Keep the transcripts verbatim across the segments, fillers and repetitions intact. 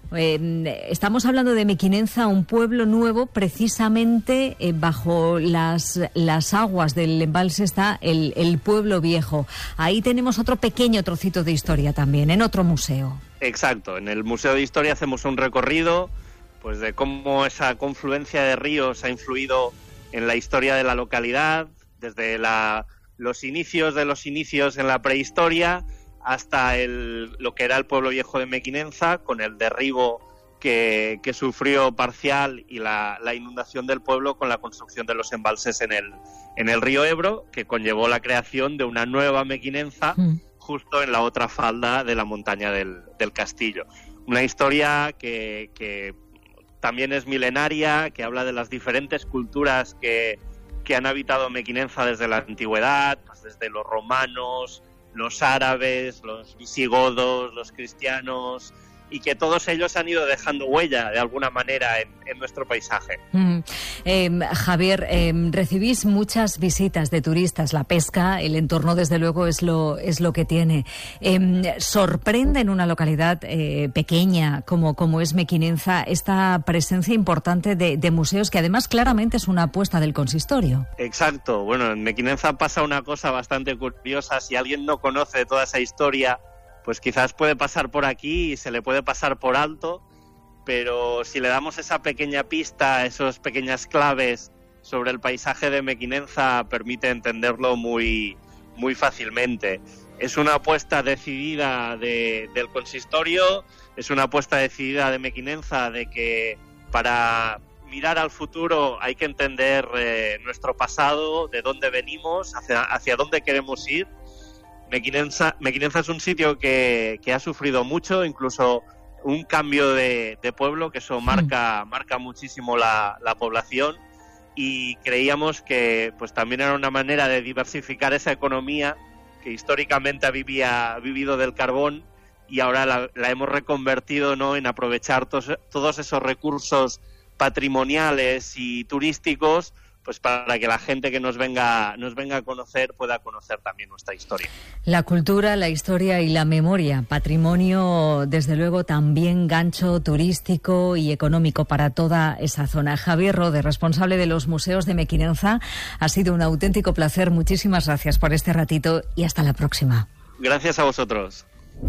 Eh, estamos hablando de Mequinenza, un pueblo nuevo, precisamente eh, bajo las, las aguas del embalse está el, el pueblo viejo. Ahí tenemos otro pequeño trocito de historia también, en otro museo. Exacto, en el Museo de Historia hacemos un recorrido pues de cómo esa confluencia de ríos ha influido en la historia de la localidad, desde la, los inicios de los inicios en la prehistoria hasta el, lo que era el pueblo viejo de Mequinenza, con el derribo que, que sufrió parcial y la, la inundación del pueblo con la construcción de los embalses en el, en el río Ebro, que conllevó la creación de una nueva Mequinenza mm. justo en la otra falda de la montaña del, del Castillo. Una historia que, que también es milenaria, que habla de las diferentes culturas que, que han habitado Mequinenza desde la antigüedad, pues desde los romanos, los árabes, los visigodos, los cristianos, y que todos ellos han ido dejando huella de alguna manera en, en nuestro paisaje. Mm. Eh, Javier, eh, recibís muchas visitas de turistas. La pesca, el entorno desde luego es lo, es lo que tiene. Eh, ¿Sorprende en una localidad eh, pequeña como, como es Mequinenza esta presencia importante de, de museos, que además claramente es una apuesta del consistorio? Exacto. Bueno, en Mequinenza pasa una cosa bastante curiosa. Si alguien no conoce toda esa historia, pues quizás puede pasar por aquí y se le puede pasar por alto, pero si le damos esa pequeña pista, esas pequeñas claves sobre el paisaje de Mequinenza, permite entenderlo muy, muy fácilmente. Es una apuesta decidida de, del consistorio, es una apuesta decidida de Mequinenza de que para mirar al futuro hay que entender eh, nuestro pasado, de dónde venimos, hacia, hacia dónde queremos ir. Mequinenza, Mequinenza es un sitio que, que ha sufrido mucho, incluso un cambio de, de pueblo, que eso marca, marca muchísimo la, la población, y creíamos que pues también era una manera de diversificar esa economía que históricamente había, ha vivido del carbón, y ahora la, la hemos reconvertido, ¿no?, en aprovechar tos, todos esos recursos patrimoniales y turísticos, pues para que la gente que nos venga nos venga a conocer pueda conocer también nuestra historia. La cultura, la historia y la memoria, patrimonio, desde luego también gancho turístico y económico para toda esa zona. Javier Rode, responsable de los museos de Mequinenza, ha sido un auténtico placer. Muchísimas gracias por este ratito y hasta la próxima. Gracias a vosotros.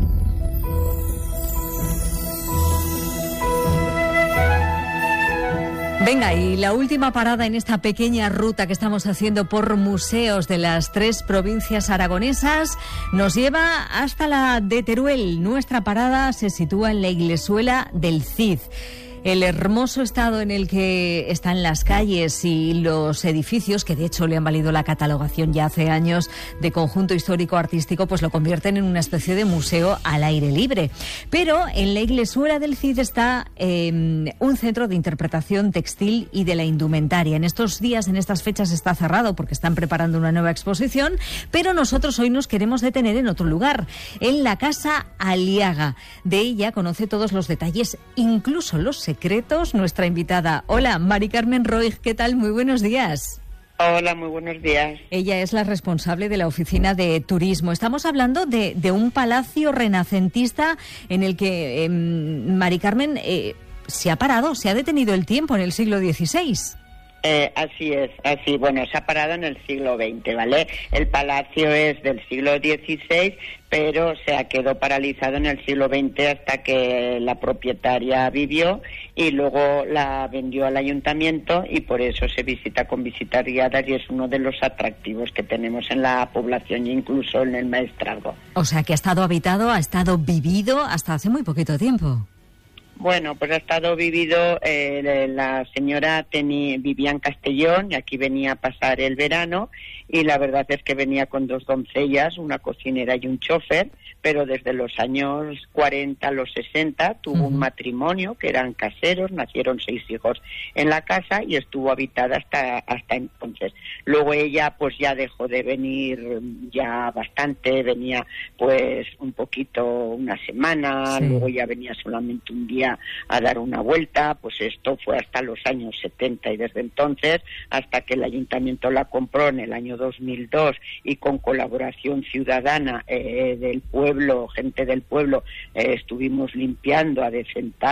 Venga, y la última parada en esta pequeña ruta que estamos haciendo por museos de las tres provincias aragonesas nos lleva hasta la de Teruel. Nuestra parada se sitúa en la Iglesuela del Cid. El hermoso estado en el que están las calles y los edificios, que de hecho le han valido la catalogación ya hace años de conjunto histórico-artístico, pues lo convierten en una especie de museo al aire libre. Pero en la Iglesuela del Cid está eh, un centro de interpretación textil y de la indumentaria. En estos días, en estas fechas, está cerrado porque están preparando una nueva exposición, pero nosotros hoy nos queremos detener en otro lugar, en la Casa Aliaga. De ella conoce todos los detalles, incluso los secretos, nuestra invitada. Hola, Mari Carmen Roig, ¿qué tal? Muy buenos días. Hola, muy buenos días. Ella es la responsable de la oficina de turismo. Estamos hablando de, de un palacio renacentista en el que eh, Mari Carmen eh, se ha parado, se ha detenido el tiempo en el siglo dieciséis. Eh, así es, así, bueno, se ha parado en el siglo veinte, ¿vale? El palacio es del siglo dieciséis, pero se ha quedado paralizado en el siglo veinte hasta que la propietaria vivió y luego la vendió al ayuntamiento, y por eso se visita con visitas guiadas y es uno de los atractivos que tenemos en la población e incluso en el maestrazgo. O sea, que ha estado habitado, ha estado vivido hasta hace muy poquito tiempo. Bueno, pues ha estado vivido, eh, la señora tenía, vivía en Castellón y aquí venía a pasar el verano, y la verdad es que venía con dos doncellas, una cocinera y un chofer, pero desde los años cuarenta a los sesenta tuvo uh-huh. un matrimonio que eran caseros, nacieron seis hijos en la casa y estuvo habitada hasta hasta entonces. Luego ella pues ya dejó de venir ya bastante, venía pues un poquito, una semana, sí. Luego ya venía solamente un día a dar una vuelta, pues esto fue hasta los años setenta, y desde entonces hasta que el ayuntamiento la compró en el año dos mil dos y con colaboración ciudadana eh, del pueblo, gente del pueblo, eh, estuvimos limpiando, adecentar